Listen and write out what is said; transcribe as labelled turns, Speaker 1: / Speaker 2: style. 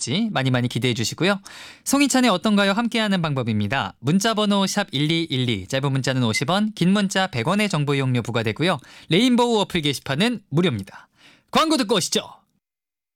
Speaker 1: 나올지 많이 많이 기대해 주시고요. 송희찬의 어떤가요? 함께하는 방법입니다. 문자번호 샵 1212, 짧은 문자는 50원, 긴 문자 100원의 정보 이용료 부과되고요. 레인보우 어플 게시판은 무료입니다. 광고 듣고 오시죠.